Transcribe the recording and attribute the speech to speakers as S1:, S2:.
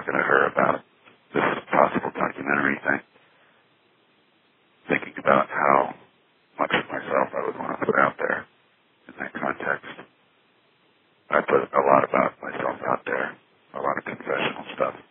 S1: talking to her about this possible documentary thing, thinking about how much of myself I would want to put out there in that context. I put a lot about myself out there, a lot of confessional stuff.